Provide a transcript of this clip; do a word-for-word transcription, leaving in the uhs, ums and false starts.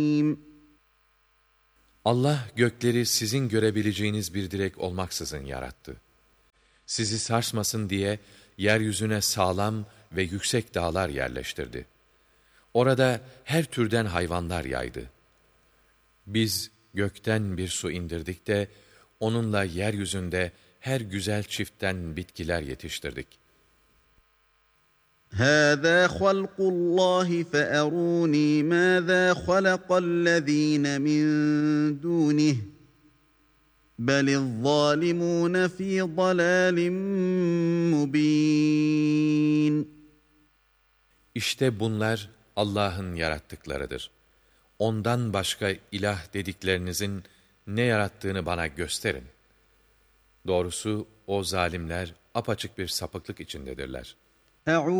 Allah gökleri sizin görebileceğiniz bir direk olmaksızın yarattı. Sizi sarsmasın diye yeryüzüne sağlam ve yüksek dağlar yerleştirdi. Orada her türden hayvanlar yaydı. Biz gökten bir su indirdik de onunla yeryüzünde her güzel çiftten bitkiler yetiştirdik. هَذَا خَلْقُ اللّٰهِ فَأَرُونِي مَاذَا خَلَقَ الَّذ۪ينَ مِنْ دُونِهِ بَلِ الظَّالِمُونَ ف۪ي ضَلَالٍ مُّب۪ينٍ. İşte bunlar Allah'ın yarattıklarıdır. Ondan başka ilah dediklerinizin ne yarattığını bana gösterin. Doğrusu o zalimler apaçık bir sapıklık içindedirler.